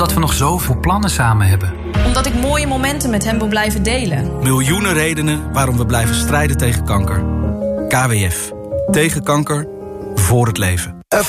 Omdat we nog zoveel plannen samen hebben. Omdat ik mooie momenten met hem wil blijven delen. Miljoenen redenen waarom we blijven strijden tegen kanker. KWF. Tegen kanker. Voor het leven.